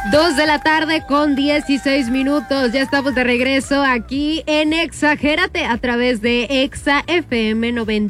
2:16 p.m. Ya estamos de regreso aquí en Exagérate a través de Exa FM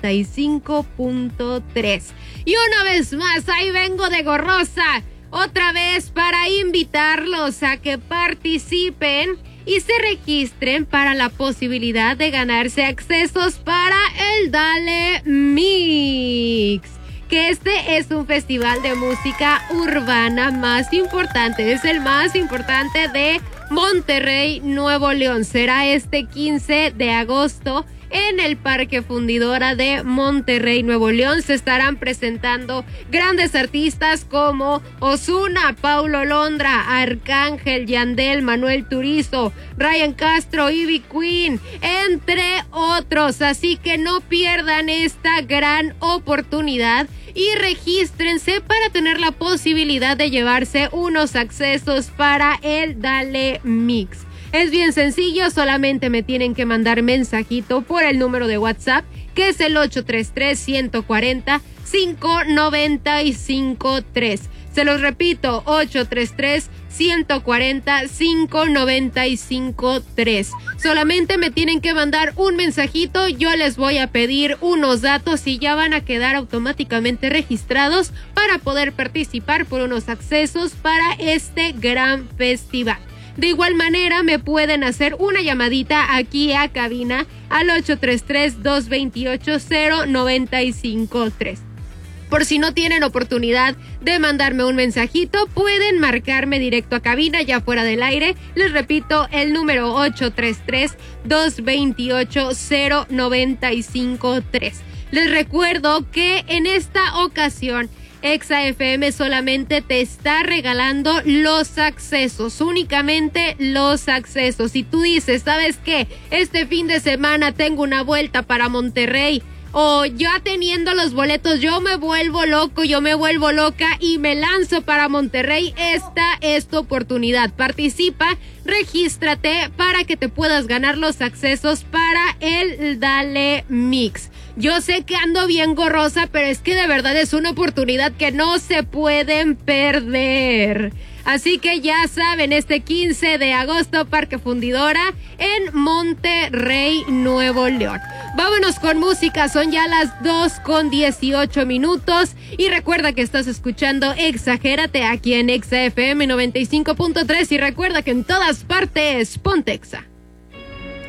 95.3. Y una vez más, ahí vengo de gorrosa, otra vez para invitarlos a que participen y se registren para la posibilidad de ganarse accesos para el Dale Mix. Que este es un festival de música urbana más importante, es el más importante de Monterrey, Nuevo León. Será este 15 de agosto en el Parque Fundidora de Monterrey, Nuevo León. Se estarán presentando grandes artistas como Ozuna, Paulo Londra, Arcángel, Yandel, Manuel Turizo, Ryan Castro, Ivy Queen, entre otros. Así que no pierdan esta gran oportunidad y regístrense para tener la posibilidad de llevarse unos accesos para el Dale Mix. Es bien sencillo, solamente me tienen que mandar mensajito por el número de WhatsApp, que es el 833-140-5953. Se los repito, 833-140-5953. Solamente me tienen que mandar un mensajito, yo les voy a pedir unos datos y ya van a quedar automáticamente registrados para poder participar por unos accesos para este gran festival. De igual manera, me pueden hacer una llamadita aquí a cabina al 833-228-0953. Por si no tienen oportunidad de mandarme un mensajito, pueden marcarme directo a cabina ya fuera del aire. Les repito, el número 833-228-0953. Les recuerdo que en esta ocasión Exa FM solamente te está regalando los accesos, únicamente los accesos. Si tú dices, ¿sabes qué? Este fin de semana tengo una vuelta para Monterrey, o ya teniendo los boletos yo me vuelvo loco, yo me vuelvo loca y me lanzo para Monterrey, esta es tu oportunidad. Participa, regístrate para que te puedas ganar los accesos para el Dale Mix. Yo sé que ando bien gorrosa, pero es que de verdad es una oportunidad que no se pueden perder. Así que ya saben, este 15 de agosto, Parque Fundidora en Monterrey, Nuevo León. Vámonos con música, son ya las 2:18 p.m. y recuerda que estás escuchando Exagérate aquí en Exa FM 95.3 y recuerda que en todas partes, ponte Exa.